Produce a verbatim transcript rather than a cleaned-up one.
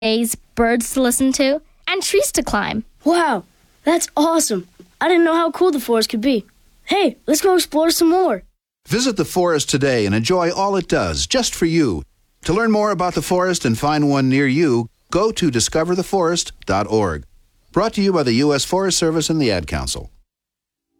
days, birds to listen to, and trees to climb. Wow, that's awesome. I didn't know how cool the forest could be. Hey, let's go explore some more. Visit the forest today and enjoy all it does, just for you. To learn more about the forest and find one near you, go to discover the forest dot org. Brought to you by the U S Forest Service and the Ad Council.